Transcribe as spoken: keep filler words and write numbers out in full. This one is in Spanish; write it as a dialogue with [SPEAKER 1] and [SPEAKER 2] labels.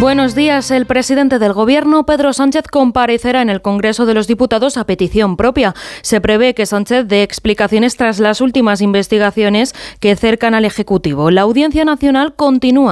[SPEAKER 1] Buenos días. El presidente del Gobierno, Pedro Sánchez, comparecerá en el Congreso de los Diputados a petición propia. Se prevé que Sánchez dé explicaciones tras las últimas investigaciones que cercan al Ejecutivo. La Audiencia Nacional continúa